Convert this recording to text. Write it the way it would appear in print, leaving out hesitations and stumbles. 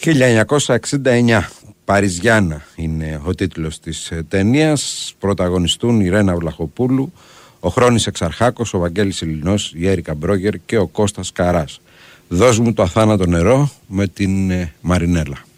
1969. Παριζιάννα είναι ο τίτλος της ταινίας. Πρωταγωνιστούν η Ρένα Βλαχοπούλου, ο Χρόνης Εξαρχάκος, ο Βαγγέλης Ιλινός, η Έρικα Μπρόγκερ και ο Κώστας Καράς. Δώσ' μου το αθάνατο νερό με την Μαρινέλα.